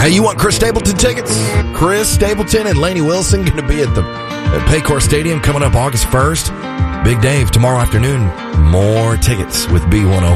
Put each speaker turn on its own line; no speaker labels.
Hey, you want Chris Stapleton tickets? Chris Stapleton and Lainey Wilson going to be at the Paycor Stadium coming up August 1st. Big Dave tomorrow afternoon. More tickets with B105.